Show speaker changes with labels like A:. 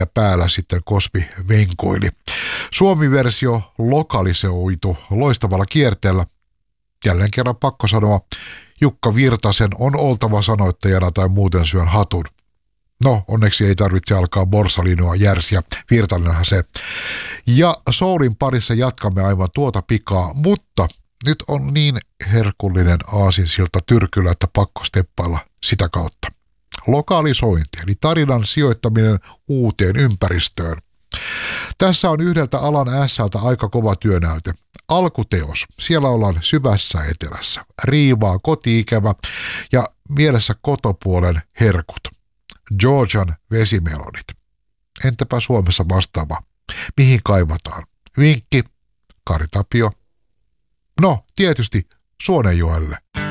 A: ja päällä sitten Cosby venkoili. Suomi-versio lokalisoitu loistavalla kierteellä. Jälleen kerran pakko sanoa, Jukka Virtasen on oltava sanoittajana tai muuten syön hatun. No, onneksi ei tarvitse alkaa borsalinoa järsiä, Virtanenhan se. Ja soulin parissa jatkamme aivan tuota pikaa, mutta nyt on niin herkullinen aasinsilta tyrkyllä, että pakko steppailla sitä kautta. Lokalisointi, eli tarinan sijoittaminen uuteen ympäristöön. Tässä on yhdeltä alan ässältä aika kova työnäyte. Alkuteos. Siellä ollaan syvässä etelässä. Riivaa koti-ikävä ja mielessä kotopuolen herkut. Georgian vesimelodit. Entäpä Suomessa vastaava? Mihin kaivataan? Vinkki. Kari Tapio. No, tietysti Suonenjoelle.